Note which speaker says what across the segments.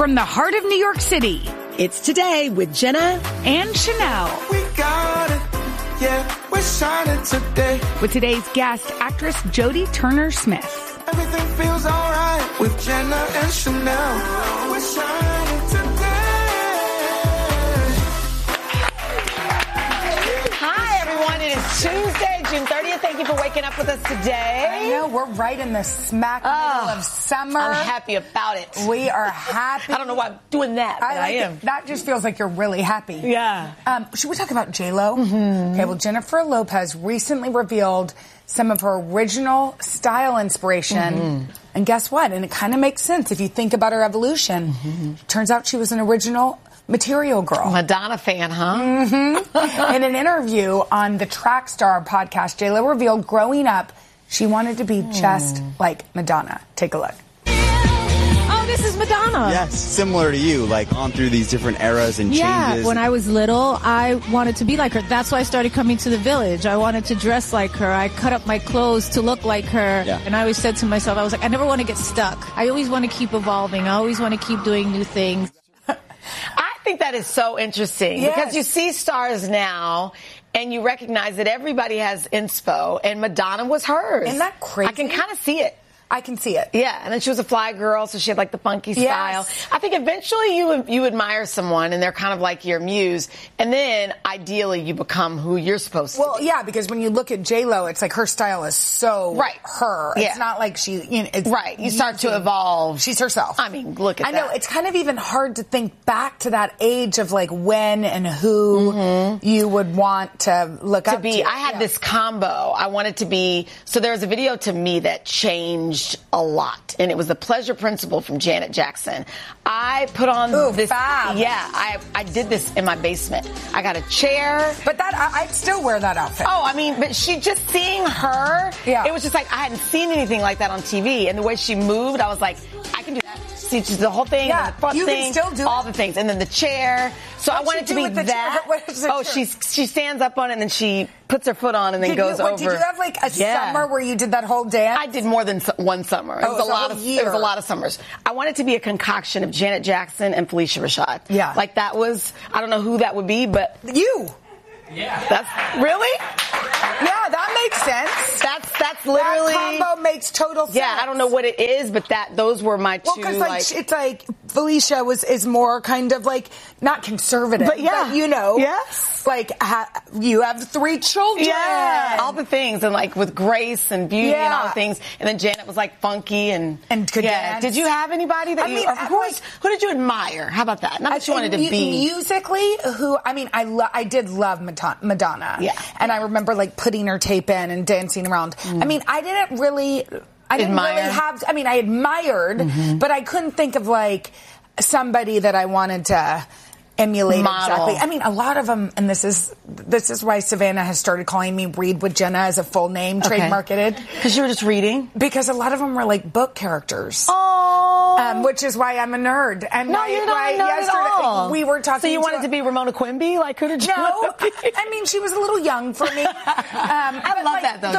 Speaker 1: From the heart of New York City,
Speaker 2: it's Today with Jenna
Speaker 1: and Chanel.
Speaker 3: We got it. Yeah, we're shining today.
Speaker 1: With today's guest, actress Jodie Turner-Smith.
Speaker 3: Everything feels alright with Jenna and Chanel. We're shining today.
Speaker 4: Hi, everyone. It is Tuesday, June 30th. Thank you for waking up with us today.
Speaker 5: I know, we're right in the smack middle of summer.
Speaker 4: I'm happy about it.
Speaker 5: We are happy.
Speaker 4: I don't know why I'm doing that, but I am.
Speaker 5: That just feels like you're really happy.
Speaker 4: Yeah.
Speaker 5: Should we talk about J-Lo?
Speaker 4: Mm-hmm.
Speaker 5: Okay, well, Jennifer Lopez recently revealed some of her original style inspiration. Mm-hmm. And guess what? And it kind of makes sense if you think about her evolution. Mm-hmm. Turns out she was an original material girl.
Speaker 4: Madonna fan, huh?
Speaker 5: Mm-hmm. In an interview on the Trackstar podcast, J-Lo revealed growing up, she wanted to be just like Madonna. Take a look.
Speaker 6: Oh, this is Madonna.
Speaker 7: Yes, similar to you, like on through these different eras and changes.
Speaker 6: Yeah, when I was little, I wanted to be like her. That's why I started coming to the Village. I wanted to dress like her. I cut up my clothes to look like her. Yeah. And I always said to myself, I was like, I never want to get stuck. I always want to keep evolving. I always want to keep doing new things.
Speaker 4: I think that is so interesting because you see stars now and you recognize that everybody has inspo, and Madonna was hers.
Speaker 5: Isn't that crazy?
Speaker 4: I can kind of see it.
Speaker 5: I can see it.
Speaker 4: Yeah, and then she was a fly girl, so she had like the funky style. I think eventually you admire someone, and they're kind of like your muse, and then ideally you become who you're supposed to be.
Speaker 5: Well, yeah, because when you look at J-Lo, it's like her style is so her.
Speaker 4: Yeah.
Speaker 5: It's not like she, it's
Speaker 4: right. You start to evolve.
Speaker 5: She's herself.
Speaker 4: I mean, look at that.
Speaker 5: I know, it's kind of even hard to think back to that age of like when and who you would want to look up to.
Speaker 4: I had this combo. I wanted to be, so there was a video to me that changed a lot, and it was the Pleasure Principle from Janet Jackson. I put on this.
Speaker 5: Fab.
Speaker 4: Yeah, I did this in my basement. I got a chair.
Speaker 5: But that I'd still wear that outfit.
Speaker 4: Oh, I mean, but just seeing her, it was just like I hadn't seen anything like that on TV, and the way she moved, I was like, I can do that. See, just the whole thing, and the front
Speaker 5: you
Speaker 4: thing,
Speaker 5: can still do
Speaker 4: all the things, and then the chair. So I wanted to be that. Oh, she stands up on it, and then she puts her foot on, and then goes over.
Speaker 5: Did you have like a summer where you did that whole dance?
Speaker 4: I did more than one summer. It was a lot of
Speaker 5: year.
Speaker 4: It was a lot of summers. I wanted to be a concoction of Janet Jackson and Felicia Rashad.
Speaker 5: Yeah,
Speaker 4: like that was. I don't know who that would be, but
Speaker 5: you.
Speaker 4: Yeah, that's really.
Speaker 5: Yeah, that makes sense.
Speaker 4: That's literally
Speaker 5: that combo makes total sense.
Speaker 4: Yeah, I don't know what it is, but those were my two.
Speaker 5: Well, because it's like Felicia is more kind of like not conservative, but
Speaker 4: yes,
Speaker 5: like you have 3 children,
Speaker 4: all the things, and like with grace and beauty and all the things, and then Janet was like funky and
Speaker 5: could dance.
Speaker 4: Did you have anybody that who did you admire? How about that? Not that you wanted to be
Speaker 5: musically. I did love Madonna.
Speaker 4: Yeah,
Speaker 5: and I remember like putting her tape in and dancing around. I mean, I didn't really have. I mean, I admired, but I couldn't think of like somebody that I wanted to emulate exactly. I mean, a lot of them, and this is why Savannah has started calling me Read with Jenna as a full name, trademarketed.
Speaker 4: Because you were just reading?
Speaker 5: Because a lot of them were like book characters.
Speaker 4: Oh.
Speaker 5: Which is why I'm a nerd. And
Speaker 4: no, you're not a nerd at all.
Speaker 5: We were talking.
Speaker 4: So you wanted to be Ramona Quimby? Like, who did you want to be?
Speaker 5: I mean, she was a little young for me.
Speaker 4: I love that though,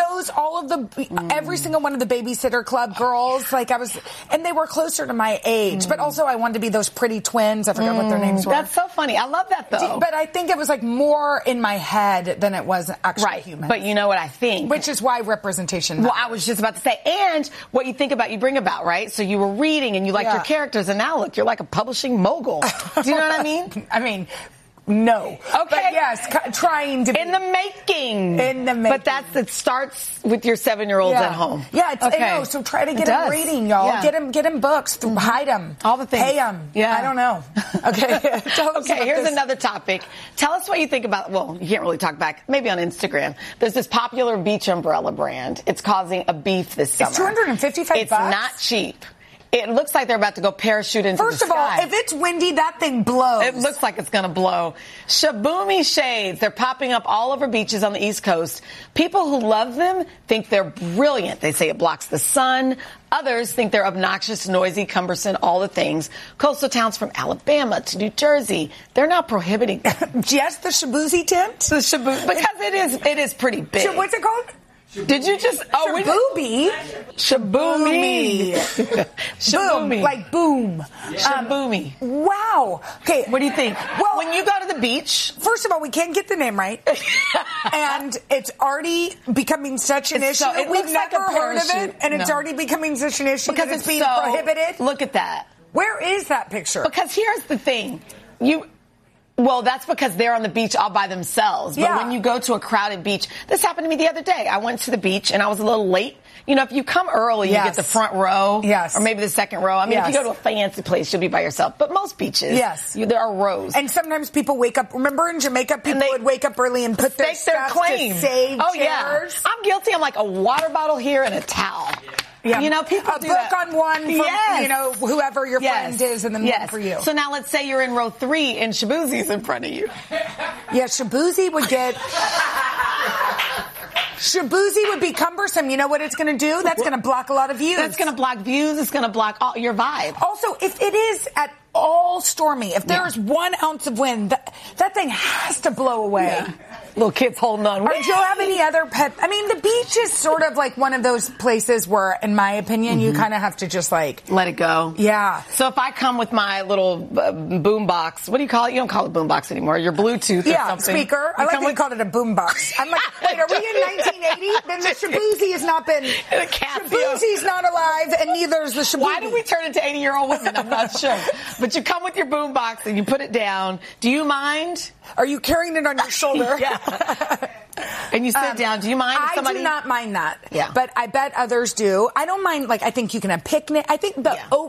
Speaker 4: Jenna.
Speaker 5: Every single one of the Babysitter Club girls, like and they were closer to my age. But also I wanted to be those pretty twins. I forgot what their names were.
Speaker 4: That's so funny. I love that though.
Speaker 5: But I think it was like more in my head than it was actually human.
Speaker 4: But you know what I think?
Speaker 5: Which is why representation matters.
Speaker 4: Well, I was just about to say, and what you think about, you bring about, right? So you were reading and you liked your characters, and now look, you're like a publishing mogul. Do you know what I mean?
Speaker 5: I mean, no.
Speaker 4: Okay.
Speaker 5: But yes, trying to be.
Speaker 4: In the making. But it starts with your 7-year-olds at home.
Speaker 5: Yeah, I know, so try to get him reading, y'all. Yeah. Get him books, hide them.
Speaker 4: All the things.
Speaker 5: Pay him.
Speaker 4: Yeah.
Speaker 5: I don't know. Okay.
Speaker 4: Okay, here's another topic. Tell us what you think about, well, you can't really talk back, maybe on Instagram. There's this popular beach umbrella brand. It's causing a beef this summer.
Speaker 5: It's $255.
Speaker 4: It's not cheap. It looks like they're about to go parachute into the sky.
Speaker 5: First of all, if it's windy, that thing blows.
Speaker 4: It looks like it's going to blow. Shaboomy shades. They're popping up all over beaches on the East Coast. People who love them think they're brilliant. They say it blocks the sun. Others think they're obnoxious, noisy, cumbersome, all the things. Coastal towns from Alabama to New Jersey, they're not prohibiting them.
Speaker 5: Yes, the Shaboozey tent?
Speaker 4: Because it is pretty big.
Speaker 5: What's it called?
Speaker 4: Did you just...
Speaker 5: Shaboomy.
Speaker 4: Shaboomy.
Speaker 5: Boom, like boom.
Speaker 4: Shaboomy.
Speaker 5: Wow. Okay.
Speaker 4: What do you think? Well, when you go to the beach...
Speaker 5: First of all, we can't get the name right. And it's already becoming such an issue. We've never heard of it, and it's already becoming such an issue because it's being prohibited.
Speaker 4: Look at that.
Speaker 5: Where is that picture?
Speaker 4: Because here's the thing. Well, that's because they're on the beach all by themselves. But when you go to a crowded beach, this happened to me the other day. I went to the beach and I was a little late. You know, if you come early, you get the front row. Yes. Or maybe the second row. I mean, if you go to a fancy place, you'll be by yourself. But most beaches, there are rows.
Speaker 5: And sometimes people wake up. Remember in Jamaica, people would wake up early and put their stuff to save chairs?
Speaker 4: Yeah. I'm guilty. I'm like a water bottle here and a towel. Yeah. You know, people do
Speaker 5: that. A book on one for, you know, whoever your friend is and then one for you.
Speaker 4: So now let's say you're in row 3 and Shaboozy's in front of you.
Speaker 5: Yeah, Shaboozy would get... Shaboozy would be cumbersome. You know what it's going to do? That's going to block a lot of views.
Speaker 4: That's going to block views. It's going to block your vibe.
Speaker 5: Also, if it is at all stormy, if there is 1 ounce of wind, that thing has to blow away.
Speaker 4: Yeah. Little kids holding on.
Speaker 5: Do you have any other pet? I mean, the beach is sort of like one of those places where, in my opinion, you kind of have to just like...
Speaker 4: let it go.
Speaker 5: Yeah.
Speaker 4: So if I come with my little boom box, what do you call it? You don't call it boom box anymore. Your Bluetooth or something.
Speaker 5: Speaker. I like that you called it a boom box. I'm like, wait, are we in 1980? Then the Shaboozy has not been... Shaboozy's not alive, and neither is the Shaboozy.
Speaker 4: Why did we turn into 80-year-old women? I'm not sure. But you come with your boom box and you put it down. Do you mind?
Speaker 5: Are you carrying it on your shoulder?
Speaker 4: Yeah. And you sit down. Do you mind if somebody...
Speaker 5: I do not mind that.
Speaker 4: Yeah.
Speaker 5: But I bet others do. I don't mind, like, I think you can have picnic. I think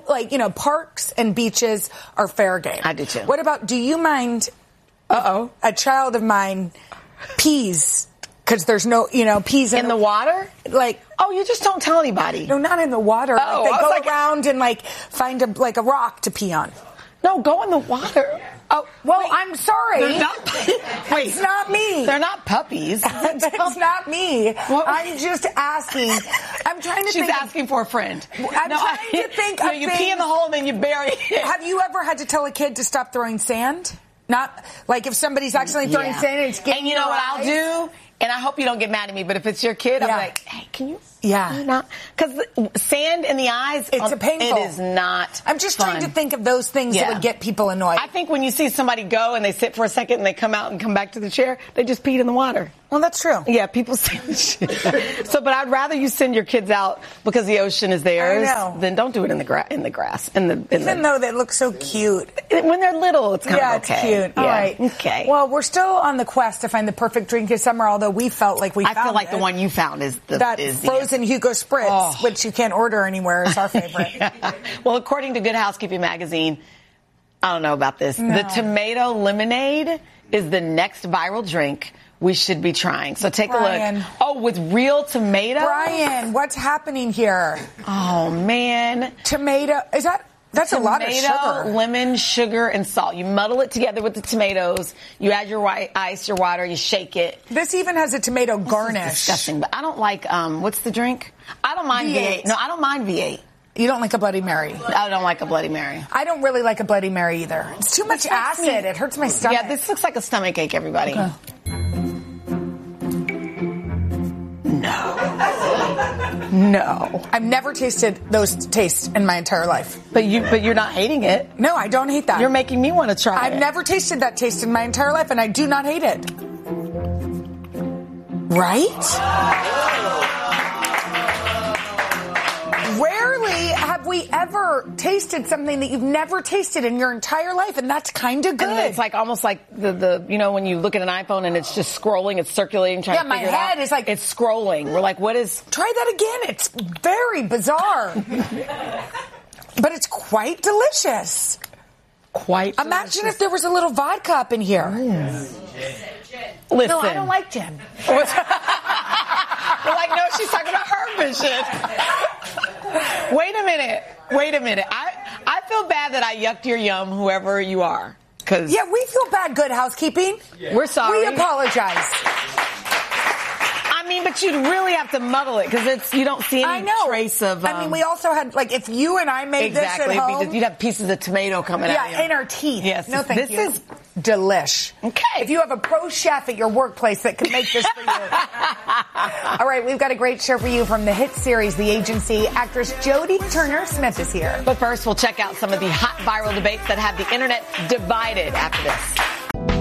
Speaker 5: parks and beaches are fair game.
Speaker 4: I do too.
Speaker 5: What about, do you mind a child of mine pees? Because there's no, peas
Speaker 4: in the water?
Speaker 5: Like,
Speaker 4: you just don't tell anybody.
Speaker 5: No, not in the water.
Speaker 4: Oh,
Speaker 5: like they go around and like find a rock to pee on.
Speaker 4: No, go in the water.
Speaker 5: Oh, well, wait, I'm sorry.
Speaker 4: Wait,
Speaker 5: it's not me.
Speaker 4: They're not puppies.
Speaker 5: It's not me. Well, I'm just asking. I'm trying to think.
Speaker 4: She's asking for a friend.
Speaker 5: I'm trying to think of
Speaker 4: you pee in the hole and then you bury it.
Speaker 5: Have you ever had to tell a kid to stop throwing sand? Not like if somebody's accidentally throwing sand and it's getting
Speaker 4: And you know what I'll do? And I hope you don't get mad at me, but if it's your kid, I'm like, hey, can you?
Speaker 5: Yeah.
Speaker 4: Because sand in the eyes,
Speaker 5: it's painful.
Speaker 4: It is not
Speaker 5: I'm just
Speaker 4: fun.
Speaker 5: trying to think of those things that would get people annoyed.
Speaker 4: I think when you see somebody go and they sit for a second and they come out and come back to the chair, they just peed in the water.
Speaker 5: Well, that's true.
Speaker 4: Yeah, people say this shit. But I'd rather you send your kids out because the ocean is theirs.
Speaker 5: I know.
Speaker 4: Than don't do it in the grass.
Speaker 5: Even though they look so cute.
Speaker 4: When they're little, it's kind of okay.
Speaker 5: Yeah, it's cute. All right.
Speaker 4: Okay.
Speaker 5: Well, we're still on the quest to find the perfect drink of summer, although we felt like we found it.
Speaker 4: I feel like the one you found is
Speaker 5: frozen Hugo Spritz, which you can't order anywhere, is our favorite.
Speaker 4: Well, according to Good Housekeeping magazine, I don't know about this. No. The tomato lemonade is the next viral drink we should be trying. So take a look. Oh, with real tomatoes?
Speaker 5: Brian, what's happening here?
Speaker 4: Oh, man.
Speaker 5: Tomato. That's a lot of sugar.
Speaker 4: Tomato, lemon, sugar, and salt. You muddle it together with the tomatoes. You add your ice, your water, you shake it.
Speaker 5: This even has a tomato garnish.
Speaker 4: This is disgusting. But I don't like, what's the drink? I don't mind V8. No, I don't mind V8.
Speaker 5: You don't like a Bloody Mary?
Speaker 4: I don't like a Bloody Mary.
Speaker 5: I don't really like a Bloody Mary either. It's too much acid. It hurts my stomach.
Speaker 4: Yeah, this looks like a stomach ache, everybody.
Speaker 5: Okay. No. I've never tasted those tastes in my entire life.
Speaker 4: But you're not hating it.
Speaker 5: No, I don't hate that.
Speaker 4: You're making me want to try it.
Speaker 5: I've never tasted that taste in my entire life, and I do not hate it. Right? Rarely have we ever tasted something that you've never tasted in your entire life, and that's kind of good.
Speaker 4: And it's like almost like the when you look at an iPhone and it's just scrolling, it's circulating, trying to figure it out.
Speaker 5: Yeah, my head is like...
Speaker 4: It's scrolling. We're like, what is...
Speaker 5: Try that again. It's very bizarre. But it's quite delicious. Imagine if there was a little vodka up in here.
Speaker 4: Listen.
Speaker 5: No, I don't like gin.
Speaker 4: We're like, no, she's talking about her vision. Wait a minute. I feel bad that I yucked your yum, whoever you are.
Speaker 5: Yeah, we feel bad, Good Housekeeping.
Speaker 4: Yeah. We're sorry.
Speaker 5: We apologize.
Speaker 4: I mean, but you'd really have to muddle it because you don't see any trace of...
Speaker 5: I mean, we also had, like, if you and I made this at home...
Speaker 4: You'd have pieces of tomato coming out.
Speaker 5: Yeah, in our teeth.
Speaker 4: Yes.
Speaker 5: No, thank you.
Speaker 4: This is
Speaker 5: delish.
Speaker 4: Okay.
Speaker 5: If you have a pro chef at your workplace that can make this for you. All right, we've got a great show for you from the hit series, The Agency. Actress Jodie Turner-Smith is here.
Speaker 4: But first, we'll check out some of the hot viral debates that have the internet divided after this.